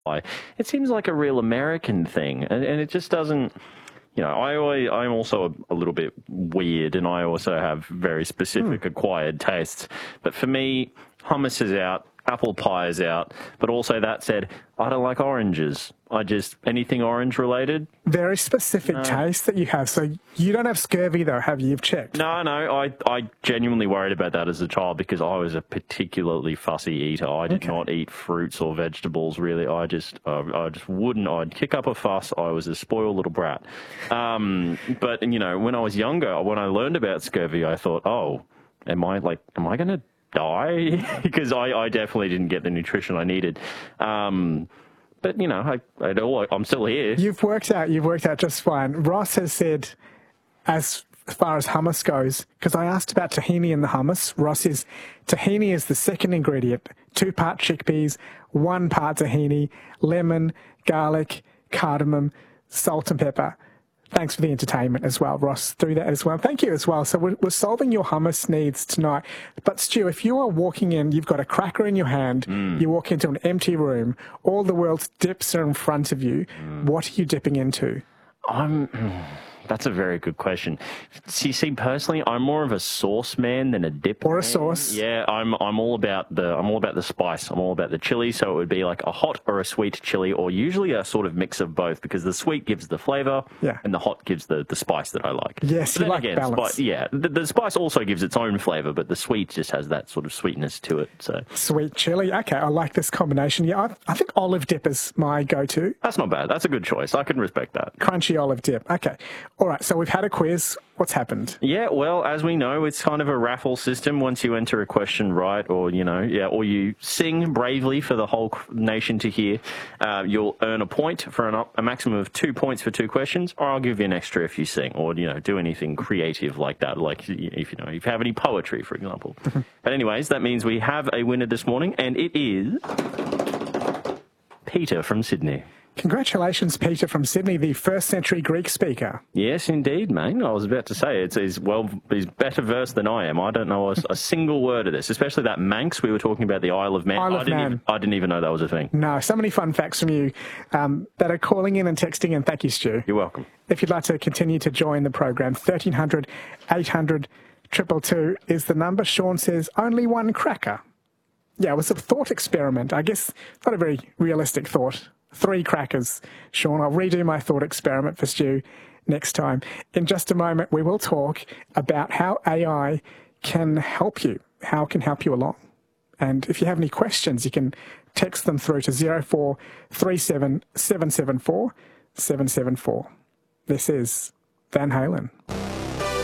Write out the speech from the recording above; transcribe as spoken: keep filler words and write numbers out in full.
It seems like a real American thing, and, and it just doesn't. You know, I always, I'm also a, a little bit weird, and I also have very specific mm. acquired tastes. But for me, hummus is out, apple pie is out. But also, that said, I don't like oranges. I just, anything orange related. Very specific no. taste that you have. So you don't have scurvy, though, have you? You've checked. No, no. I, I genuinely worried about that as a child because I was a particularly fussy eater. I did okay. not eat fruits or vegetables, really. I just, uh, I just wouldn't. I'd kick up a fuss. I was a spoiled little brat. Um, but, you know, when I was younger, when I learned about scurvy, I thought, oh, am I like, am I going to die? Because I, I definitely didn't get the nutrition I needed. Um, But, you know, I, I don't, I'm still here. You've worked out, you've worked out just fine. Ross has said, as far as hummus goes, because I asked about tahini in the hummus, Ross is, tahini is the second ingredient. Two part chickpeas, one part tahini, lemon, garlic, cardamom, salt and pepper. Thanks for the entertainment as well, Ross, through that as well. Thank you as well. So we're, we're solving your hummus needs tonight. But Stu, if you are walking in, you've got a cracker in your hand, mm. you walk into an empty room, all the world's dips are in front of you, mm. what are you dipping into? I'm... That's a very good question. See, see, personally, I'm more of a sauce man than a dip. Or a man. sauce. Yeah, I'm. I'm all about the. I'm all about the spice. I'm all about the chili. So it would be like a hot or a sweet chili, or usually a sort of mix of both, because the sweet gives the flavor, yeah. and the hot gives the, the spice that I like. Yes, you like again, balance. Spice, yeah, the, the spice also gives its own flavor, but the sweet just has that sort of sweetness to it. So sweet chili. Okay, I like this combination. Yeah, I, I think olive dip is my go-to. That's not bad. That's a good choice. I can respect that. Crunchy olive dip. Okay. All right. So we've had a quiz. What's happened? Yeah, well, as we know, it's kind of a raffle system. Once you enter a question right, or, you know, yeah, or you sing bravely for the whole nation to hear, uh, you'll earn a point for an, a maximum of two points for two questions, or I'll give you an extra if you sing, or, you know, do anything creative like that, like if, you know, if you have any poetry, for example. But anyways, that means we have a winner this morning, and it is Peter from Sydney. Congratulations, Peter from Sydney, the first century Greek speaker. Yes, indeed, mate. I was about to say, it's he's, well, he's better versed than I am. I don't know a, a single word of this, especially that Manx. We were talking about the Isle of Man. Isle of I, didn't Man. Even, I didn't even know that was a thing. No, so many fun facts from you um, that are calling in and texting in. Thank you, Stu. You're welcome. If you'd like to continue to join the program, thirteen hundred, eight hundred, two two two is the number. Sean says, only one cracker. Yeah, it was a thought experiment. I guess not a very realistic thought. Three crackers, Sean. I'll redo my thought experiment for Stu next time. In just a moment, we will talk about how A I can help you, how it can help you along. And if you have any questions, you can text them through to zero four three seven, seven seven four, seven seven four. This is Van Halen.